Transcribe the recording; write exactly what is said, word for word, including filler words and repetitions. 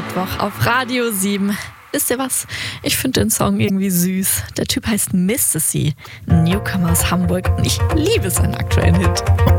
Mittwoch auf Radio sieben. Wisst ihr was? Ich finde den Song irgendwie süß. Der Typ heißt Misty C, ein Newcomer aus Hamburg und ich liebe seinen aktuellen Hit.